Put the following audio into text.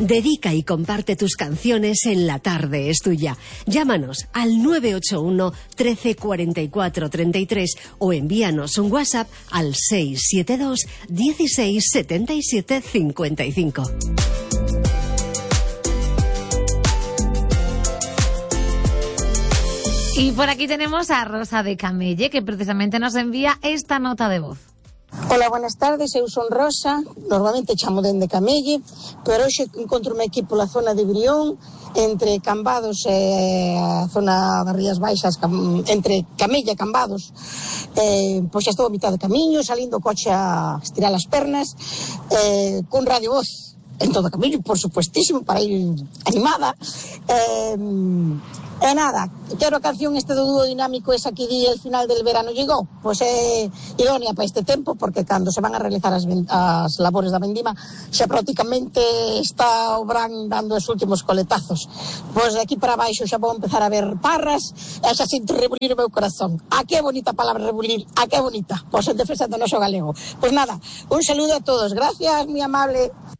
Dedica y comparte tus canciones en La Tarde es Tuya. Llámanos al 981 13 44 33 o envíanos un WhatsApp al 672 16 77 55. Y por aquí tenemos a Rosa de Camelle, que precisamente nos envía esta nota de voz. Hola, buenas tardes, eu son Rosa, normalmente chamo dende Camelle, pero hoxe encontrome aquí pola zona de Brión, entre Cambados e a zona das Rías Baixas, entre Camelle e Cambados, pois xa estou a mitad de camiño, salindo o coche a estirar as pernas, con radio voz en todo o camiño, por supuestísimo, para ir animada, e nada, quero a canción este do dúo dinámico esa que di el final del verano llegó, pois é idónea para este tempo, porque cando se van a realizar as labores da vendima xa prácticamente está o Bran dando os últimos coletazos, pois de aquí para baixo xa vou empezar a ver parras e xa sinto rebulir o meu corazón. A que bonita palabra rebulir, a que bonita, pois en defensa do noso galego. Pois nada, un saludo a todos, gracias, moi amable.